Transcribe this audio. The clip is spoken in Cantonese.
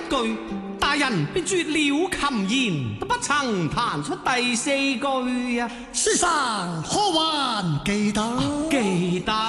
句，大人便絕了琴言，都不曾彈出第四句啊！ 書生可還記得？ 記得。